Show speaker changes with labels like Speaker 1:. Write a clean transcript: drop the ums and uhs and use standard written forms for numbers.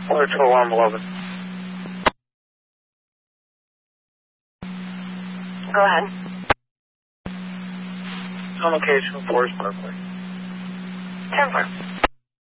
Speaker 1: Alert to alarm 11.
Speaker 2: Go ahead.
Speaker 1: On location, Forest Parkway.
Speaker 2: 10-4.